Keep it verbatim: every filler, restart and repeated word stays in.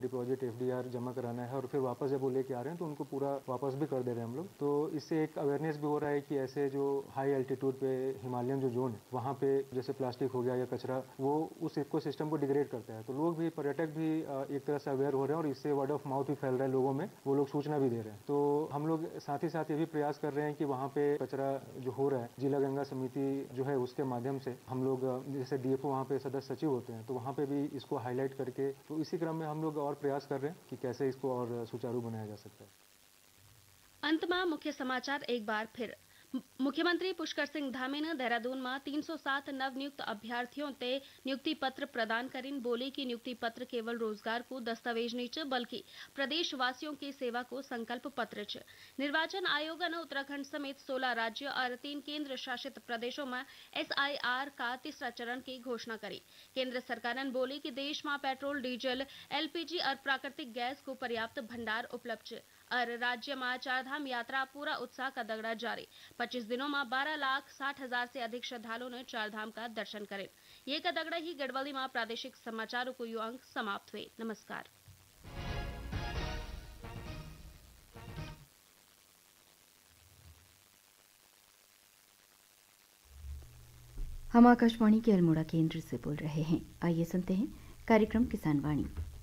Deposit FDR जमा कराना है और फिर वापस जब वो लेके आ रहे हैं तो उनको पूरा वापस भी कर दे रहे हैं हम लोग। तो इससे एक अवेयरनेस भी हो रहा है कि ऐसे जो हाई एल्टीट्यूड पे हिमालयन जो जोन है वहाँ पे जैसे प्लास्टिक हो गया या कचरा वो उस इकोसिस्टम को डिग्रेड करता है। तो लोग भी, पर्यटक भी एक तरह से अवेयर हो रहे हैं और इससे वर्ड ऑफ माउथ भी फैल रहा है लोगों में, वो लोग सूचना भी दे रहे हैं। तो हम लोग साथ ही साथ ये भी प्रयास कर रहे हैं कि वहाँ पे कचरा जो हो रहा है, जिला गंगा समिति जो है उसके माध्यम से हम लोग, जैसे डीएफओ वहाँ पे सदस्य सचिव होते हैं तो वहाँ पे भी इसको हाईलाइट करके, तो इसी क्रम में हम लोग और प्रयास कर रहे हैं कि कैसे इसको और सुचारू बनाया जा सकता है। अंत में मुख्य समाचार एक बार फिर। मुख्यमंत्री पुष्कर सिंह धामी ने देहरादून में तीन सौ सात नवनियुक्त अभ्यर्थियों ते नियुक्ति पत्र प्रदान करीन बोले कि नियुक्ति पत्र केवल रोजगार को दस्तावेज नहीं च बल्कि प्रदेश वासियों की सेवा को संकल्प पत्र च। निर्वाचन आयोग ने उत्तराखंड समेत सोलह राज्य और तीन केंद्र शासित प्रदेशों में एसआईआर का तीसरा चरण की घोषणा करी। केंद्र सरकार ने बोली कि देश में पेट्रोल, डीजल, एलपीजी और प्राकृतिक गैस को पर्याप्त भंडार उपलब्ध और राज्य में चारधाम यात्रा पूरा उत्साह का दगड़ा जारी। पच्चीस दिनों में बारह लाख साठ हजार से अधिक श्रद्धालुओं ने चारधाम का दर्शन करे। ये का दगड़ा ही गढ़वाली में प्रादेशिक समाचारों को यो अंक समाप्त हुए। नमस्कार। हम आकाशवाणी के अल्मोड़ा केंद्र से बोल रहे हैं। आइए सुनते हैं कार्यक्रम किसान वाणी।